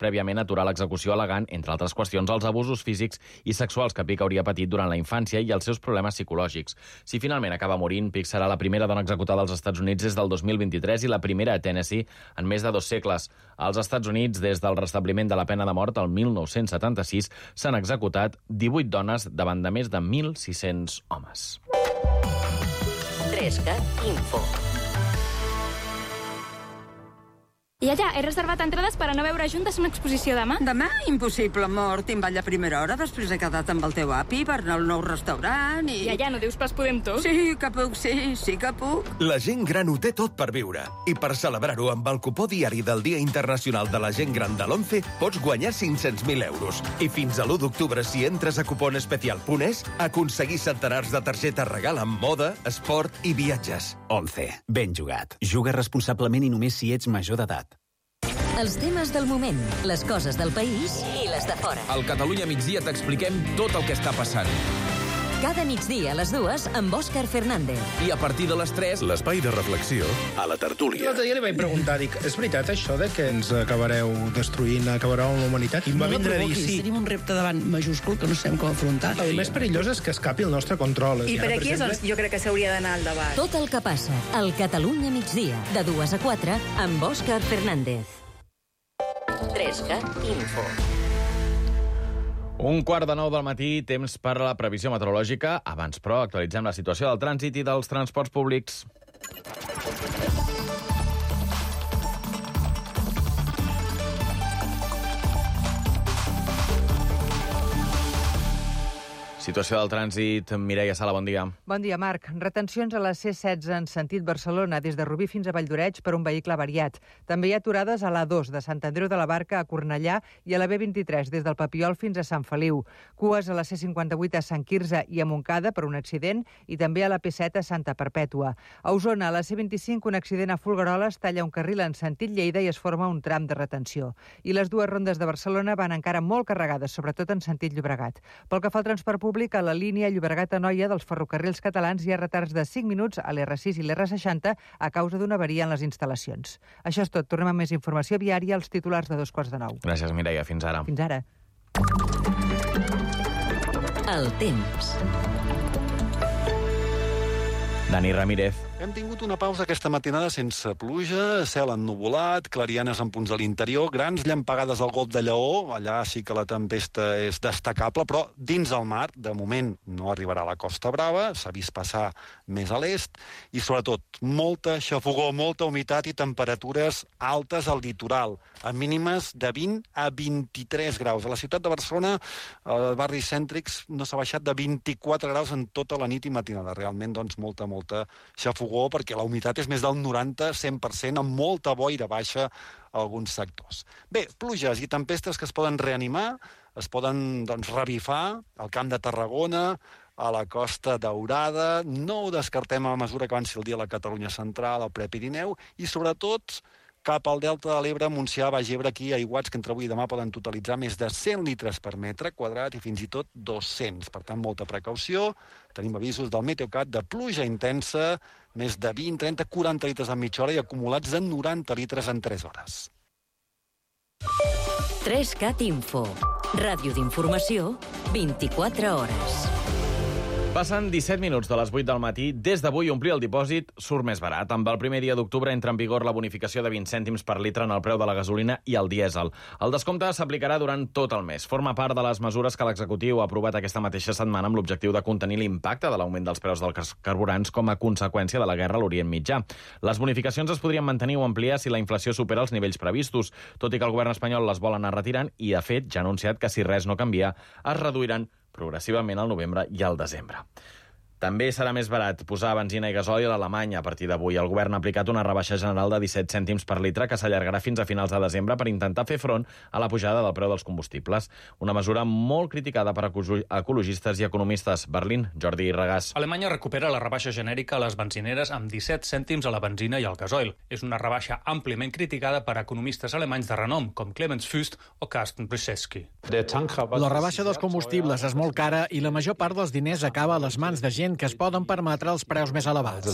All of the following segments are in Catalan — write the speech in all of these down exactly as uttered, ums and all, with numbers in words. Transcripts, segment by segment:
prèviament aturar l'execució al·legant, entre altres qüestions, els abusos físics i sexuals que Pic hauria patit durant la infància i els seus problemes psicològics. Si finalment acaba morint, Pic serà la primera dona executada als Estats Units des del dos mil vint-i-tres i la primera a Tennessee en més de dos segles. Als Estats Units, des del restabliment de la pena de mort el mil nou-cents setanta-sis, s'han executat divuit dones davant de més de mil sis-cents homes. tres cat Info. I allà, he reservat entrades per anar a veure juntes una exposició demà. Demà? Impossible, amor. Te'n vaig a primera hora, després he quedat amb el teu api per anar al nou restaurant i... I allà, no dius que els podem tots? Sí, que puc, sí, sí que puc. La gent gran ho té tot per viure. I per celebrar-ho amb el cupó diari del Dia Internacional de la Gent Gran de l'ONCE pots guanyar cinc-cents mil euros. I fins a l'u d'octubre, si entres a cuponespecial punt es, aconseguir centenars de targetes regal amb moda, esport i viatges. ONCE. Ben jugat. Juga responsablement i només si ets major d'edat. Els temes del moment, les coses del país i les de fora. Al Catalunya Migdia t'expliquem tot el que està passant. Cada migdia a les dues amb Òscar Fernández. I a partir de les tres... L'espai de reflexió a la tertúlia. L'altre dia li vaig preguntar, dic, és veritat això de que ens acabareu destruint, acabareu amb la humanitat? I em va no vindre a dir sí. Tenim un repte davant majúscul que no sabem com afrontar. El més perillós és que escapi el nostre control. I per ara, aquí per exemple... és on jo crec que s'hauria d'anar al debat. Tot el que passa al Catalunya Migdia, de dues a quatre, amb Òscar Fernández. tres cat Info. Un quart de nou del matí, temps per a la previsió meteorològica. Abans, però, actualitzem la situació del trànsit i dels transports públics. Situació del trànsit. Mireia Sala, bon dia. Bon dia, Marc. Retencions a la C setze en sentit Barcelona, des de Rubí fins a Valldoreig per un vehicle variat. També hi ha aturades a l'A dos, de Sant Andreu de la Barca a Cornellà, i a la B vint-i-tres, des del Papiol fins a Sant Feliu. Cues a la C cinquanta-vuit a Sant Quirze i a Montcada per un accident, i també a la P set a Santa Perpètua. A Osona, a la C vint-i-cinc, un accident a Folgueroles talla un carril en sentit Lleida i es forma un tram de retenció. I les dues rondes de Barcelona van encara molt carregades, sobretot en sentit Llobregat. Pel que fa al transport públic, a la línia Llobregat-Anoia dels ferrocarrils catalans hi ha retards de cinc minuts a l'R sis i l'R seixanta a causa d'una avaria en les instal·lacions. Això és tot. Tornem amb més informació viària als titulars de dos quarts de nou. Gràcies, Mireia. Fins ara. Fins ara. El temps. Dani Ramírez. Hem tingut una pausa aquesta matinada sense pluja, cel ennuvolat, clarianes en punts de l'interior, grans llampegades al Golf de Lleó, allà sí que la tempesta és destacable, però dins el mar, de moment, no arribarà a la Costa Brava, s'ha vist passar més a l'est, i sobretot, molta xafogor, molta humitat i temperatures altes al litoral, a mínimes de vint a vint-i-tres graus. A la ciutat de Barcelona, als barris cèntrics, no s'ha baixat de vint-i-quatre graus en tota la nit i matinada. Realment, doncs, molta, molta xafogor, perquè la humitat és més del noranta a cent per cent, amb molta boira baixa a alguns sectors. Bé, pluges i tempestes que es poden reanimar, es poden doncs, revifar al Camp de Tarragona, a la Costa Daurada, no ho descartem a mesura que avanci el dia a la Catalunya central, al Prepirineu, i sobretot cap al Delta de l'Ebre, Montsià, Baix Ebre, aquí aiguats que entre avui i demà poden totalitzar més de cent litres per metre quadrat i fins i tot dos-cents. Per tant, molta precaució. Tenim avisos del Meteocat de pluja intensa, més de vint, trenta, quaranta litres en mitja hora i acumulats de noranta litres en tres hores. tres cat Info. Ràdio d'informació, vint-i-quatre hores. Passen disset minuts de les vuit del matí. Des d'avui omplir el dipòsit surt més barat. Amb el primer dia d'octubre entra en vigor la bonificació de vint cèntims per litre en el preu de la gasolina i el dièsel. El descompte s'aplicarà durant tot el mes. Forma part de les mesures que l'executiu ha aprovat aquesta mateixa setmana amb l'objectiu de contenir l'impacte de l'augment dels preus dels carburants com a conseqüència de la guerra a l'Orient Mitjà. Les bonificacions es podrien mantenir o ampliar si la inflació supera els nivells previstos, tot i que el govern espanyol les vol anar retirant i, de fet, ja ha anunciat que si res no canvia, es reduiran progressivament al novembre i al desembre. També serà més barat posar benzina i gasoil a Alemanya a partir d'avui. El govern ha aplicat una rebaixa general de disset cèntims per litre que s'allargarà fins a finals de desembre per intentar fer front a la pujada del preu dels combustibles. Una mesura molt criticada per ecologistes i economistes. Berlín, Jordi Regàs. Alemanya recupera la rebaixa genèrica a les benzineres amb disset cèntims a la benzina i al gasoil. És una rebaixa àmpliament criticada per economistes alemanys de renom, com Clemens Füst o Carsten Brzezinski. La rebaixa dels combustibles és molt cara i la major part dels diners acaba a les mans de gent consideren que es poden permetre els preus més elevats.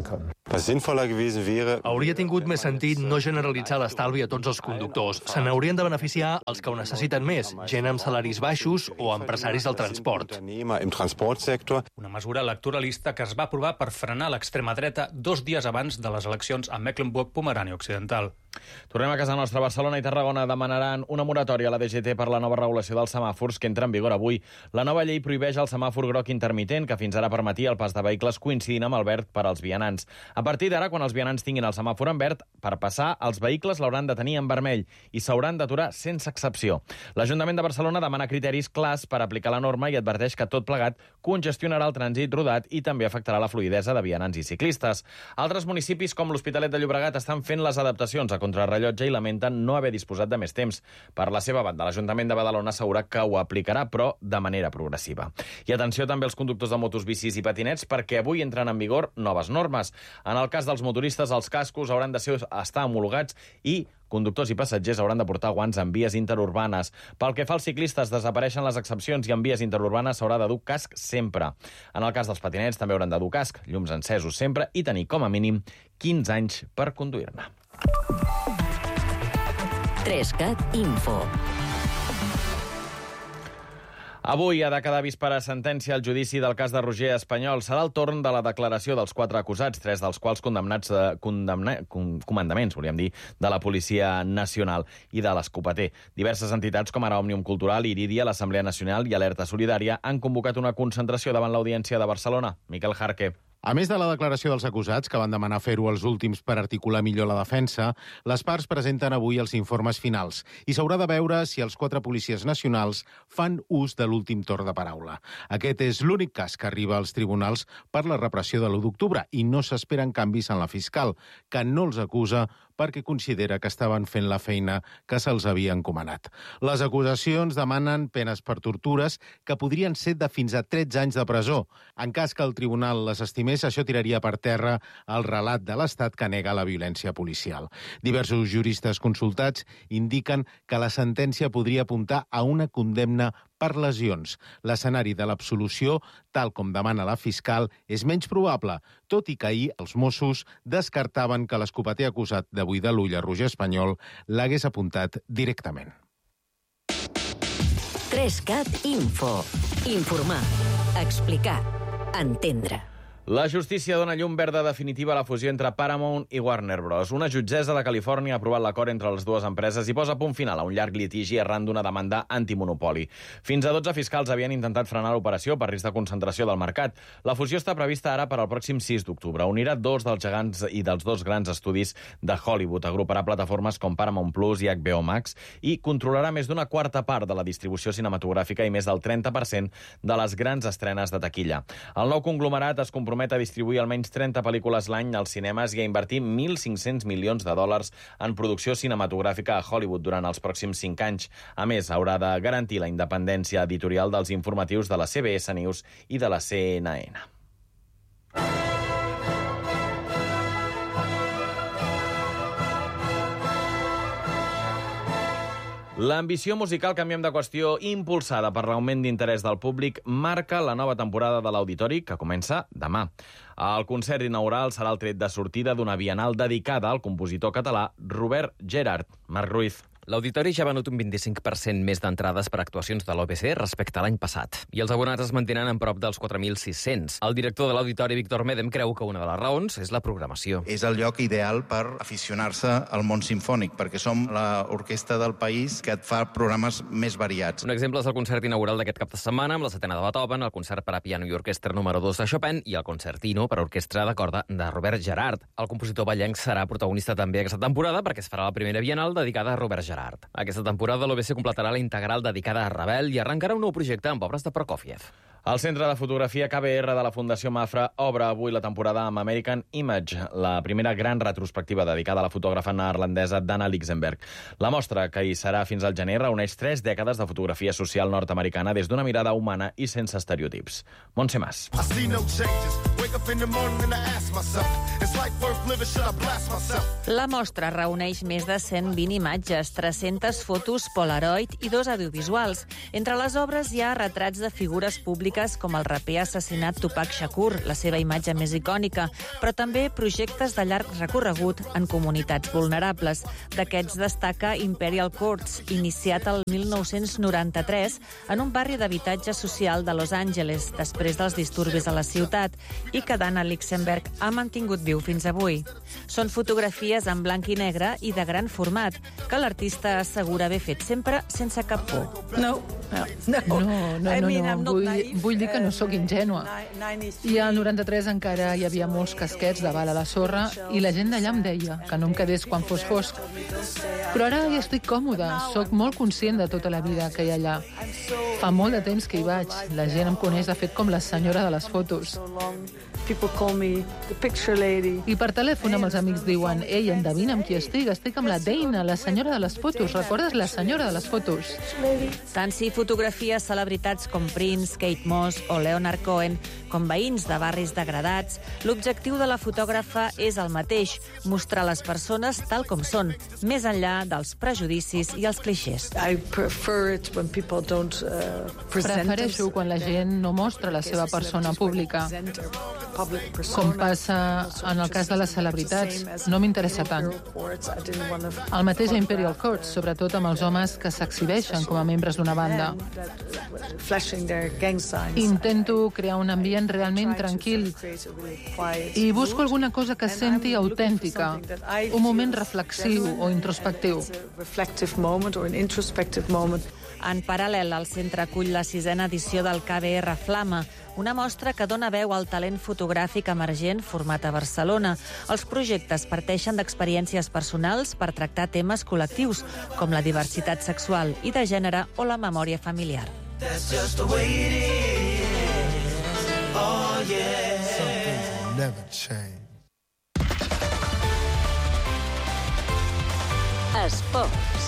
Hauria tingut més sentit no generalitzar l'estalvi a tots els conductors. Se n'haurien de beneficiar els que ho necessiten més, gent amb salaris baixos o empresaris del transport. Una mesura electoralista que es va aprovar per frenar l'extrema dreta dos dies abans de les eleccions a Mecklenburg-Pomerània Occidental. Tornem a casa nostra. Barcelona i Tarragona demanaran una moratòria a la D G T per la nova regulació dels semàfors que entra en vigor avui. La nova llei prohibeix el semàfor groc intermitent, que fins ara permetia el pas de vehicles coincidint amb el verd per als vianants. A partir d'ara, quan els vianants tinguin el semàfor en verd, per passar, els vehicles l'hauran de tenir en vermell i s'hauran d'aturar sense excepció. L'Ajuntament de Barcelona demana criteris clars per aplicar la norma i adverteix que tot plegat congestionarà el trànsit rodat i també afectarà la fluïdesa de vianants i ciclistes. Altres municipis, com l'Hospitalet de Llobregat, estan fent les adaptacions a contrarrellotge i lamenten no haver disposat de més temps. Per la seva banda, l'Ajuntament de Badalona assegura que ho aplicarà, però de manera progressiva. I atenció també als conductors de motos, bicis i patinets, perquè avui entren en vigor noves normes. En el cas dels motoristes, els cascos hauran de ser, estar homologats i conductors i passatgers hauran de portar guants en vies interurbanes. Pel que fa als ciclistes, desapareixen les excepcions i en vies interurbanes s'haurà de dur casc sempre. En el cas dels patinets també hauran de dur casc, llums encesos sempre i tenir com a mínim quinze anys per conduir-ne. Trescat Info. Avui ha de quedar vist per a sentència el judici del cas de Roger Espanyol. Serà el torn de la declaració dels quatre acusats, tres dels quals condemnats de condemna, com, comandaments, volíem dir, de la Policia Nacional i de l'Escopeter. Diverses entitats, com ara Òmnium Cultural, Iridia, l'Assemblea Nacional i Alerta Solidària, han convocat una concentració davant l'Audiència de Barcelona. Miquel Jarque. A més de la declaració dels acusats, que van demanar fer-ho els últims per articular millor la defensa, les parts presenten avui els informes finals i s'haurà de veure si els quatre policies nacionals fan ús de l'últim torn de paraula. Aquest és l'únic cas que arriba als tribunals per la repressió de l'u d'octubre i no s'esperen canvis en la fiscal, que no els acusa perquè considera que estaven fent la feina que se'ls havia encomanat. Les acusacions demanen penes per tortures que podrien ser de fins a tretze anys de presó. En cas que el tribunal les estimés, això tiraria per terra el relat de l'Estat que nega la violència policial. Diversos juristes consultats indiquen que la sentència podria apuntar a una condemna per lesions. L'escenari de l'absolució, tal com demana la fiscal, és menys probable, tot i que ahir els Mossos descartaven que l'escopeter acusat de buidar l'ull a Roger Espanyol l'hagués apuntat directament. Trescat Info. Informar. Explicar. Entendre. La justícia dona llum verda definitiva a la fusió entre Paramount i Warner Bros. Una jutgessa de Califòrnia ha aprovat l'acord entre les dues empreses i posa punt final a un llarg litigi arran d'una demanda antimonopoli. Fins a dotze fiscals havien intentat frenar l'operació per risc de concentració del mercat. La fusió està prevista ara per al pròxim sis d'octubre. Unirà dos dels gegants i dels dos grans estudis de Hollywood. Agruparà plataformes com Paramount Plus i H B O Max i controlarà més d'una quarta part de la distribució cinematogràfica i més del trenta per cent de les grans estrenes de taquilla. El nou conglomerat es compromet promet a distribuir almenys trenta pel·lícules l'any als cinemes i a invertir mil cinc-cents milions de dòlars en producció cinematogràfica a Hollywood durant els pròxims cinc anys. A més, haurà de garantir la independència editorial dels informatius de la C B S News i de la C N N. L'ambició musical, canviem de qüestió, impulsada per l'augment d'interès del públic, marca la nova temporada de l'Auditori, que comença demà. El concert inaugural serà el tret de sortida d'una bienal dedicada al compositor català Robert Gerhard. Marc Ruiz. L'Auditori ja ha venut un vint-i-cinc per cent més d'entrades per actuacions de l'O B C respecte a l'any passat, i els abonats es mantenen en prop dels quatre mil sis-cents. El director de l'Auditori, Víctor Medem, creu que una de les raons és la programació. És el lloc ideal per aficionar-se al món simfònic, perquè som l'orquestra del país que et fa programes més variats. Un exemple és el concert inaugural d'aquest cap de setmana amb la setena de Beethoven, el concert per a piano i orquestra número dos de Chopin i el concertino per a orquestra de corda de Robert Gerhard. El compositor ballenc serà protagonista també aquesta temporada perquè es farà la primera bienal dedicada a Robert Gerhard. Aquesta temporada l'O B C completarà la integral dedicada a Ravel i arrencarà un nou projecte amb obres de Prokofiev. El Centre de Fotografia K B R de la Fundació Mafra obre avui la temporada amb American Image, la primera gran retrospectiva dedicada a la fotògrafa neerlandesa Dana Lichtenberg. La mostra, que hi serà fins al gener, reuneix tres dècades de fotografia social nord-americana des d'una mirada humana i sense estereotips. Montse Mas. La mostra reuneix més de cent vint imatges, tres-centes fotos Polaroid i dos audiovisuals. Entre les obres hi ha retrats de figures públiques com el raper assassinat Tupac Shakur, la seva imatge més icònica, però també projectes de llarg recorregut en comunitats vulnerables. D'aquests destaca Imperial Courts, iniciat el mil nou-cents noranta-tres en un barri d'habitatge social de Los Angeles, després dels disturbis a la ciutat, i que Dana Lichtenberg ha mantingut viu fins avui. Són fotografies en blanc i negre i de gran format, que l'artista assegura haver fet sempre sense cap por. No, no, no, no, no, no. Vull, vull dir que no sóc ingènua. I al noranta-tres encara hi havia molts casquets de bala a la sorra i la gent d'allà em deia que no em quedés quan fos fosc. Però ara hi estic còmoda, sóc molt conscient de tota la vida que hi ha allà. Fa molt de temps que hi vaig, la gent em coneix de fet com la senyora de les fotos. I per telèfon amb els amics diuen: ei, endevina amb qui estic, estic amb la Dana, la senyora de les fotos, recordes la senyora de les fotos? Tant si fotografies celebritats com Prince, Kate Moss o Leonard Cohen, com veïns de barris degradats, l'objectiu de la fotògrafa és el mateix, mostrar les persones tal com són, més enllà dels prejudicis i els clixés. Prefereixo quan la gent no mostra la seva persona pública. Com passa en el cas de les celebritats, no m'interessa tant. El mateix a Imperial Courts, sobretot amb els homes que s'exhibeixen com a membres d'una banda. Intento crear un ambient realment tranquil i busco alguna cosa que senti autèntica, un moment reflexiu o introspectiu. En paral·lel, el centre acull la sisena edició del K B R Flama, una mostra que dona veu al talent fotogràfic emergent format a Barcelona. Els projectes parteixen d'experiències personals per tractar temes col·lectius, com la diversitat sexual i de gènere o la memòria familiar. Esports.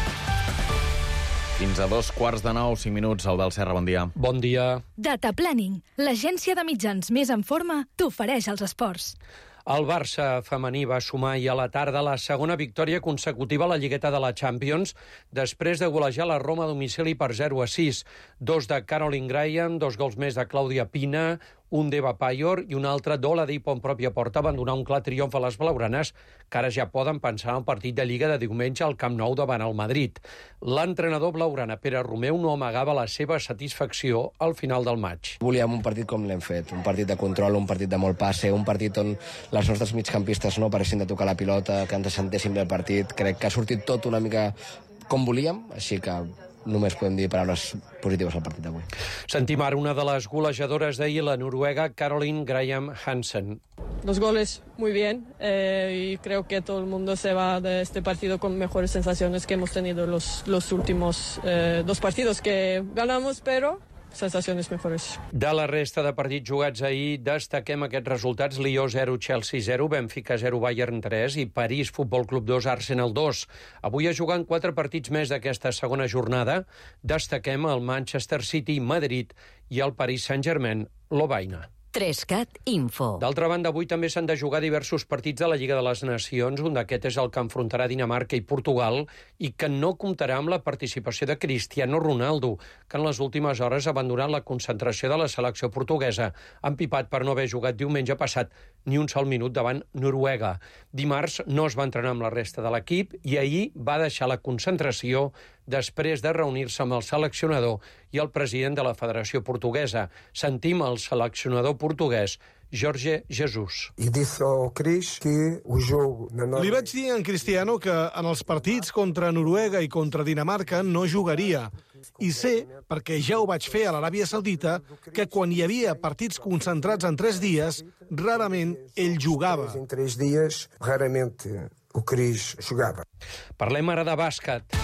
Fins a dos quarts de nou, cinc minuts, Albert Serra, bon dia. Bon dia. Data Planning, l'agència de mitjans més en forma, t'ofereix els esports. El Barça femení va sumar ahir a la tarda la segona victòria consecutiva a la Lligueta de la Champions després de golejar la Roma a domicili per zero a sis. Dos de Caroline Graham, dos gols més de Clàudia Pina, un d'Eva Payor i un altre d'Oladipo en pròpia porta van donar un clar triomf a les blaugranes, que ara ja poden pensar en un partit de Lliga de diumenge al Camp Nou davant el Madrid. L'entrenador blaugrana, Pere Romeu, no amagava la seva satisfacció al final del maig. Volíem un partit com l'hem fet, un partit de control, un partit de molt passe, un partit on les nostres migcampistes no paressin de tocar la pilota, que ens sentéssim bé el partit. Crec que ha sortit tot una mica com volíem, així que només podem dir paraules positives al partit d'avui. Sentim ara una de les golejadores d'ahir, la noruega Caroline Graham Hansen. Los goles muy bien eh, y creo que todo el mundo se va de este partido con mejores sensaciones que hemos tenido los, los últimos eh, dos partidos que ganamos, pero sensacions mejores. De la resta de partits jugats ahir, destaquem aquests resultats: Lió zero, Chelsea zero, Benfica zero, Bayern tres i París Futbol Club dos, Arsenal dos. Avui es juguen quatre partits més d'aquesta segona jornada. Destaquem el Manchester City, Madrid i el Paris Saint-Germain, Lovaina. Trescat Info. D'altra banda, avui també s'han de jugar diversos partits de la Lliga de les Nacions. Un d'aquests és el que enfrontarà Dinamarca i Portugal i que no comptarà amb la participació de Cristiano Ronaldo, que en les últimes hores ha abandonat la concentració de la selecció portuguesa, empipat per no haver jugat diumenge passat ni un sol minut davant Noruega. Dimarts no es va entrenar amb la resta de l'equip i ahir va deixar la concentració després de reunir-se amb el seleccionador i el president de la Federació Portuguesa. Sentim el seleccionador portuguès, Jorge Jesus. I disse ao Cris que o jogo na Noruega... Li vaig dir a en Cristiano que en els partits contra Noruega i contra Dinamarca no jugaria. I sé, perquè ja ho vaig fer a l'Aràbia Saudita, que quan hi havia partits concentrats en tres dies, rarament ell jugava. En tres dies, rarament o Cris jugava. Parlem ara de bàsquet.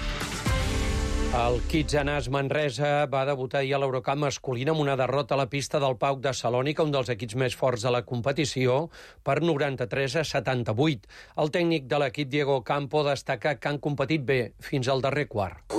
El Kitsanàs Manresa va debutar ahir a l'Eurocup masculina amb una derrota a la pista del Pauk de Salònica, un dels equips més forts de la competició, per noranta-tres a setanta-vuit. El tècnic de l'equip, Diego Campo, destaca que han competit bé fins al darrer quart.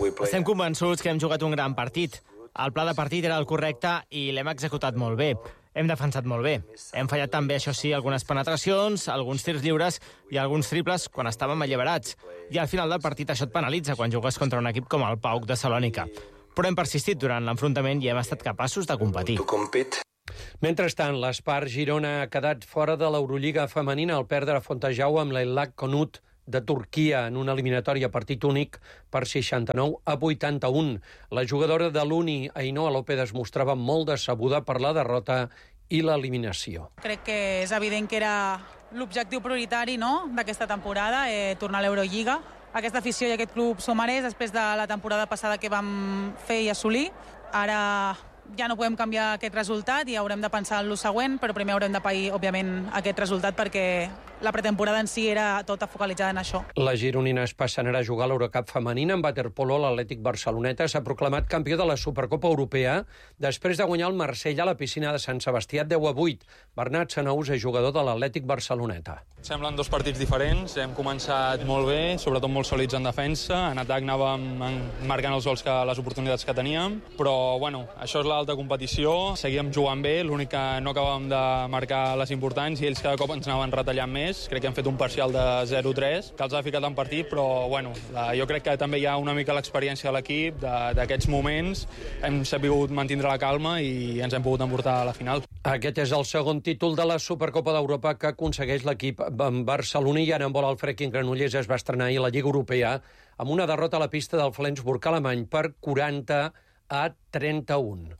Estem convençuts que hem jugat un gran partit. El pla de partit era el correcte i l'hem executat molt bé. hem defensat molt bé. Hem fallat també, això sí, algunes penetracions, alguns tirs lliures i alguns triples quan estàvem alliberats. I al final del partit això et penalitza quan jugues contra un equip com el PAOK de Salònica. Però hem persistit durant l'enfrontament i hem estat capaços de competir. Mentrestant, l'Espar Girona ha quedat fora de l'Eurolliga femenina al perdre a Fontejau amb l'Eylak Konut de Turquia en una eliminatòria partit únic per seixanta-nou a vuitanta-un. La jugadora de l'Uni, Ainhoa López, es mostrava molt decebuda per la derrota i l'eliminació. Crec que és evident que era l'objectiu prioritari, no?, d'aquesta temporada, eh, tornar a l'Eurolliga. Aquesta afició i aquest club s'ho mereix després de la temporada passada que vam fer i assolir. Ara ja no podem canviar aquest resultat i haurem de pensar en lo següent, però primer haurem de pair, òbviament, aquest resultat perquè la pretemporada en si era tota focalitzada en això. La gironina es passen ara a jugar a l'Eurocup femenina. En waterpolo, l'Atlètic Barceloneta s'ha proclamat campió de la Supercopa Europea després de guanyar el Marsella a la piscina de Sant Sebastià deu a vuit. Bernat Sanous és jugador de l'Atlètic Barceloneta. Semblen dos partits diferents. Hem començat molt bé, sobretot molt sòlids en defensa. En atac anàvem marcant els gols, que les oportunitats que teníem. Però, bueno, això és l'alta competició. Seguíem jugant bé, l'únic que no acabàvem de marcar les importants i ells cada cop ens anaven retallant més. Crec que hem fet un parcial de zero a tres, que els ha ficat en partit, però bueno, jo crec que també hi ha una mica l'experiència de l'equip, d'aquests moments. Hem sabut mantindre la calma i ens hem pogut emportar a la final. Aquest és el segon títol de la Supercopa d'Europa que aconsegueix l'equip barceloní, i ara en vol el Frequin Granollers es va estrenar ahir a la Lliga Europea amb una derrota a la pista del Flensburg alemany per quaranta a trenta-un.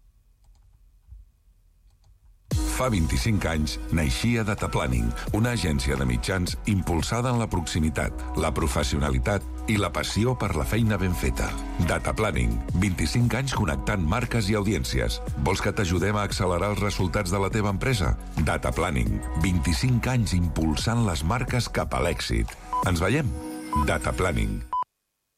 Fa vint-i-cinc anys naixia Data Planning, una agència de mitjans impulsada en la proximitat, la professionalitat i la passió per la feina ben feta. Data Planning, vint-i-cinc anys connectant marques i audiències. Vols que t'ajudem a accelerar els resultats de la teva empresa? Data Planning, vint-i-cinc anys impulsant les marques cap a l'èxit. Ens veiem? Data Planning.